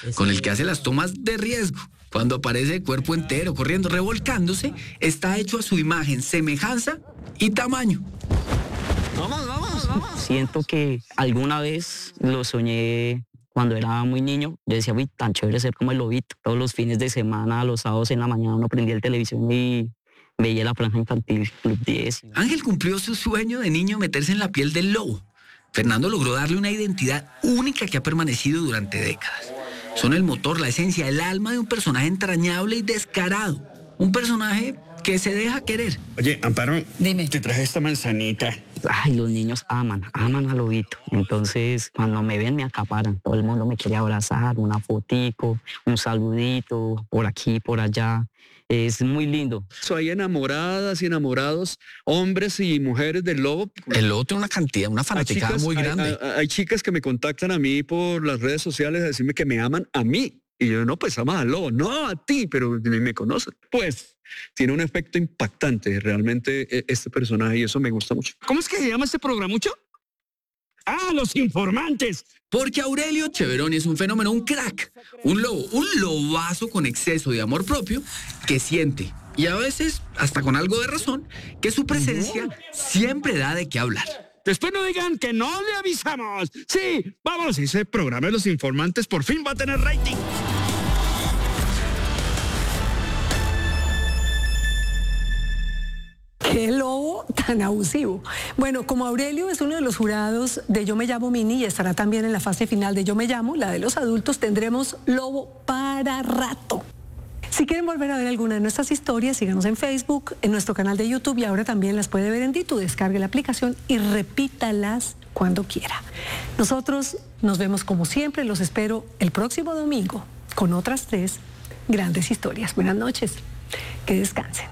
con el que hace las tomas de riesgo. Cuando aparece de cuerpo entero, corriendo, revolcándose, está hecho a su imagen, semejanza y tamaño. Siento que alguna vez lo soñé cuando era muy niño. Yo decía, uy, tan chévere ser como el lobito. Todos los fines de semana, los sábados en la mañana, uno prendía el televisión y veía la franja infantil Club 10. Ángel cumplió su sueño de niño meterse en la piel del lobo. Fernando logró darle una identidad única que ha permanecido durante décadas. Son el motor, la esencia, el alma de un personaje entrañable y descarado. Un personaje que se deja querer. Oye, Amparo, dime. Te traje esta manzanita. Ay, los niños aman al lobito. Entonces, cuando me ven, me acaparan. Todo el mundo me quiere abrazar, una fotico, un saludito, por aquí, por allá. Es muy lindo. Hay enamoradas y enamorados, hombres y mujeres del lobo. El lobo tiene una cantidad, una fanaticada muy grande. Hay chicas que me contactan a mí por las redes sociales a decirme que me aman a mí. Y yo, no, pues amas al lobo. No, a ti, pero me conocen. Pues tiene un efecto impactante realmente este personaje y eso me gusta mucho. ¿Cómo es que se llama este programucho? ¡Ah, Los Informantes! Porque Aurelio Cheveroni es un fenómeno, un crack, un lobo, un lobazo con exceso de amor propio que siente, y a veces hasta con algo de razón, que su presencia siempre da de qué hablar. Después no digan que no le avisamos. Sí, vamos, ese programa de Los Informantes por fin va a tener rating. ¡Qué lobo tan abusivo! Bueno, como Aurelio es uno de los jurados de Yo Me Llamo Mini y estará también en la fase final de Yo Me Llamo, la de los adultos, tendremos lobo para rato. Si quieren volver a ver alguna de nuestras historias, síganos en Facebook, en nuestro canal de YouTube y ahora también las puede ver en Ditu. Descargue la aplicación y repítalas cuando quiera. Nosotros nos vemos como siempre, los espero el próximo domingo con otras 3 grandes historias. Buenas noches, que descansen.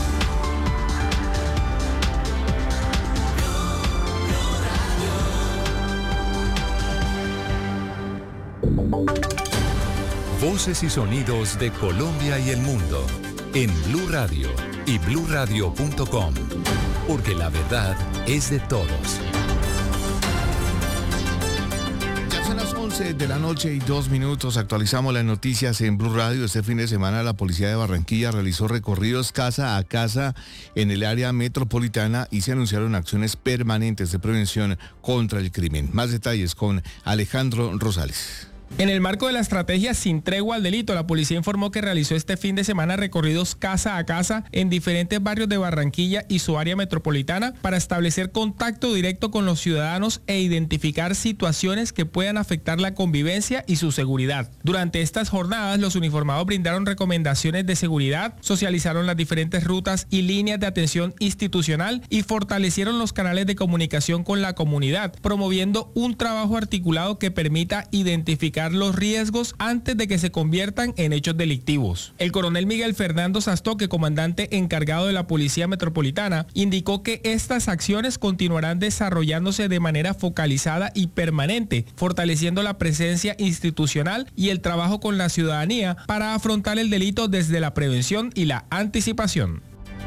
Voces y sonidos de Colombia y el mundo en Blue Radio y bluradio.com, porque la verdad es de todos. Ya son las 11 de la noche y 2 minutos. Actualizamos las noticias en Blue Radio. Este fin de semana la policía de Barranquilla realizó recorridos casa a casa en el área metropolitana y se anunciaron acciones permanentes de prevención contra el crimen. Más detalles con Alejandro Rosales. En el marco de la estrategia Sin Tregua al Delito, la policía informó que realizó este fin de semana recorridos casa a casa en diferentes barrios de Barranquilla y su área metropolitana para establecer contacto directo con los ciudadanos e identificar situaciones que puedan afectar la convivencia y su seguridad. Durante estas jornadas, los uniformados brindaron recomendaciones de seguridad, socializaron las diferentes rutas y líneas de atención institucional y fortalecieron los canales de comunicación con la comunidad, promoviendo un trabajo articulado que permita identificar los riesgos antes de que se conviertan en hechos delictivos. El coronel Miguel Fernando Sastoque, comandante encargado de la Policía Metropolitana, indicó que estas acciones continuarán desarrollándose de manera focalizada y permanente, fortaleciendo la presencia institucional y el trabajo con la ciudadanía para afrontar el delito desde la prevención y la anticipación.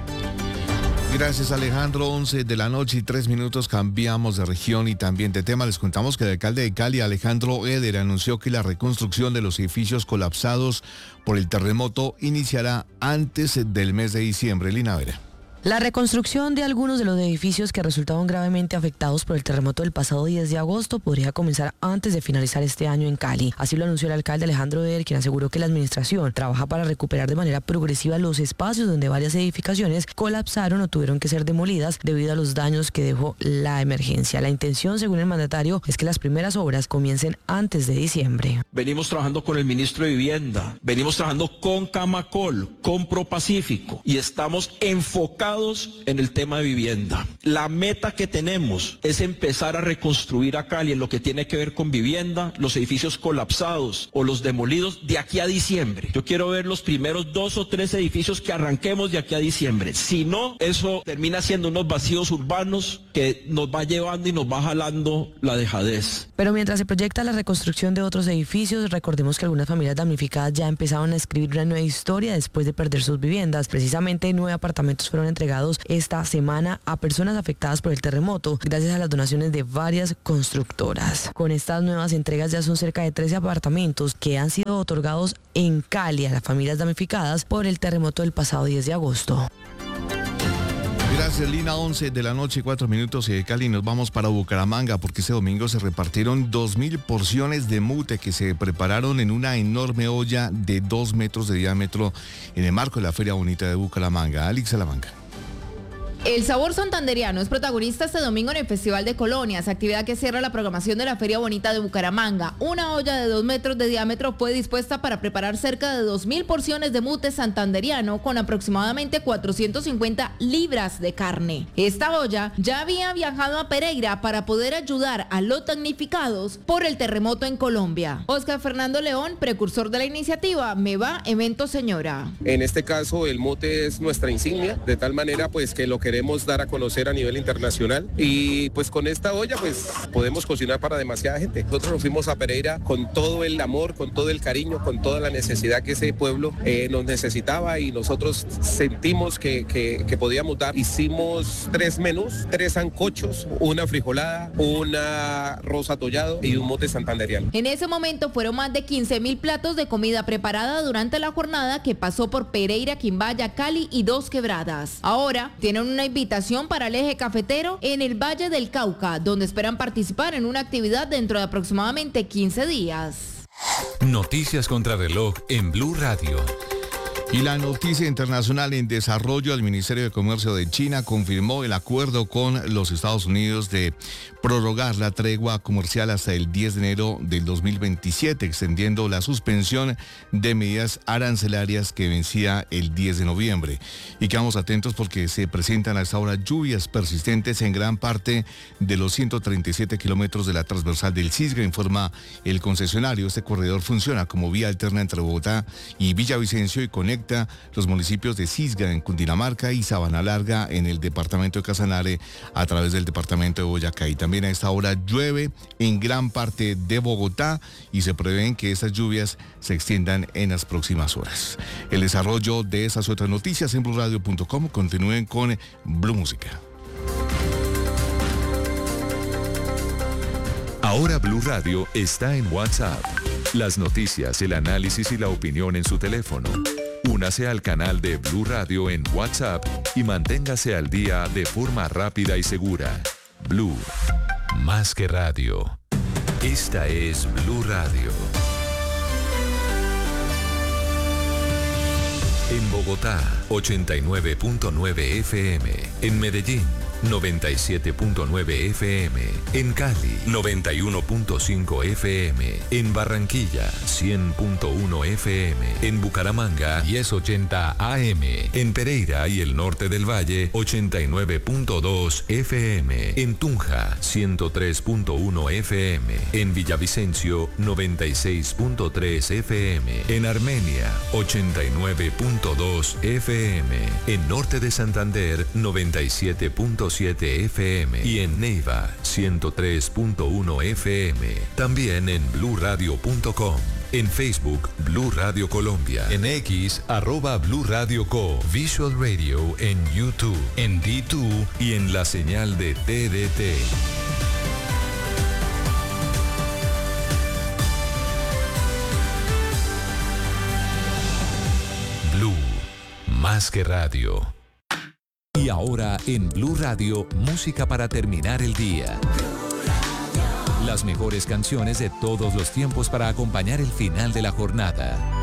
Gracias, Alejandro. 11 de la noche y 3 minutos, cambiamos de región y también de tema. Les contamos que el alcalde de Cali, Alejandro Eder, anunció que la reconstrucción de los edificios colapsados por el terremoto iniciará antes del mes de diciembre. Lina Vera. La reconstrucción de algunos de los edificios que resultaron gravemente afectados por el terremoto del pasado 10 de agosto podría comenzar antes de finalizar este año en Cali. Así lo anunció el alcalde Alejandro Eder, quien aseguró que la administración trabaja para recuperar de manera progresiva los espacios donde varias edificaciones colapsaron o tuvieron que ser demolidas debido a los daños que dejó la emergencia. La intención, según el mandatario, es que las primeras obras comiencen antes de diciembre. Venimos trabajando con el ministro de Vivienda, venimos trabajando con Camacol, con ProPacífico y estamos enfocados en el tema de vivienda. La meta que tenemos es empezar a reconstruir a Cali en lo que tiene que ver con vivienda, los edificios colapsados o los demolidos de aquí a diciembre. Yo quiero ver los primeros 2 o 3 edificios que arranquemos de aquí a diciembre. Si no, eso termina siendo unos vacíos urbanos que nos va llevando y nos va jalando la dejadez. Pero mientras se proyecta la reconstrucción de otros edificios, recordemos que algunas familias damnificadas ya empezaron a escribir una nueva historia después de perder sus viviendas. Precisamente 9 apartamentos fueron entregados esta semana a personas afectadas por el terremoto, gracias a las donaciones de varias constructoras. Con estas nuevas entregas ya son cerca de 13 apartamentos que han sido otorgados en Cali a las familias damnificadas por el terremoto del pasado 10 de agosto. Gracias, Lina. 11 de la noche, 4 minutos, y de Cali nos vamos para Bucaramanga porque este domingo se repartieron 2.000 porciones de mute que se prepararon en una enorme olla de 2 metros de diámetro en el marco de la Feria Bonita de Bucaramanga. Alex Salamanca. El sabor santandereano es protagonista este domingo en el Festival de Colonias, actividad que cierra la programación de la Feria Bonita de Bucaramanga. Una olla de 2 metros de diámetro fue dispuesta para preparar cerca de 2.000 porciones de mute santandereano con aproximadamente 450 libras de carne. Esta olla ya había viajado a Pereira para poder ayudar a los damnificados por el terremoto en Colombia. Oscar Fernando León, precursor de la iniciativa MEVA Evento Señora. En este caso el mute es nuestra insignia, de tal manera pues que lo queremos dar a conocer a nivel internacional y pues con esta olla pues podemos cocinar para demasiada gente. Nosotros nos fuimos a Pereira con todo el amor, con todo el cariño, con toda la necesidad que ese pueblo nos necesitaba y nosotros sentimos que podíamos dar. Hicimos 3 menús, 3 sancochos, una frijolada, una arroz atollado y un mote santandereano. En ese momento fueron más de 15.000 platos de comida preparada durante la jornada que pasó por Pereira, Quimbaya, Cali y Dos Quebradas. Ahora tienen una invitación para el eje cafetero en el Valle del Cauca, donde esperan participar en una actividad dentro de aproximadamente 15 días. Noticias contra reloj en Blue Radio. Y la noticia internacional en desarrollo: el Ministerio de Comercio de China confirmó el acuerdo con los Estados Unidos de prorrogar la tregua comercial hasta el 10 de enero del 2027, extendiendo la suspensión de medidas arancelarias que vencía el 10 de noviembre. Y quedamos atentos porque se presentan a esta hora lluvias persistentes en gran parte de los 137 kilómetros de la transversal del Cisga, informa el concesionario. Este corredor funciona como vía alterna entre Bogotá y Villavicencio y conecta los municipios de Cisga en Cundinamarca y Sabana Larga en el departamento de Casanare a través del departamento de Boyacá. Y también a esta hora llueve en gran parte de Bogotá y se prevén que estas lluvias se extiendan en las próximas horas. El desarrollo de esas otras noticias en BlueRadio.com. Continúen con Blue Música. Ahora Blue Radio está en WhatsApp. Las noticias, el análisis y la opinión en su teléfono. Únase al canal de Blue Radio en WhatsApp y manténgase al día de forma rápida y segura. Blue, más que radio. Esta es Blue Radio. En Bogotá, 89.9 FM. En Medellín, 97.9 FM. En Cali, 91.5 FM. En Barranquilla, 100.1 FM. En Bucaramanga, 1080 AM. En Pereira y el norte del Valle, 89.2 FM. En Tunja, 103.1 FM. En Villavicencio, 96.3 FM. En Armenia, 89.2 FM. En norte de Santander, 97.7 FM y en Neiva 103.1 FM. También en BlueRadio.com. En Facebook, Blue Radio Colombia. En X, @Blue Radio Co. Visual Radio en YouTube, en D2 y en la señal de TDT. Blue, más que radio. Y ahora en Blue Radio, música para terminar el día. Las mejores canciones de todos los tiempos para acompañar el final de la jornada.